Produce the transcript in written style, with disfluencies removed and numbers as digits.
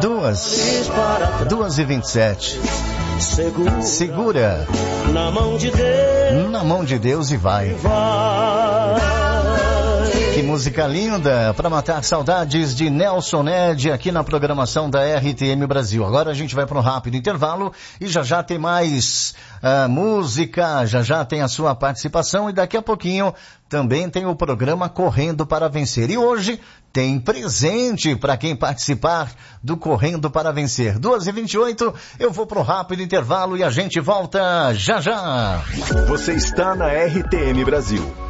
2h27. Segura na mão de Deus e vai. Que música linda para matar saudades de Nelson Ned aqui na programação da RTM Brasil. Agora a gente vai para um rápido intervalo e já tem mais música, já tem a sua participação e daqui a pouquinho também tem o programa Correndo para Vencer. E hoje tem presente para quem participar do Correndo para Vencer. 2h28, eu vou para um rápido intervalo e a gente volta já. Você está na RTM Brasil.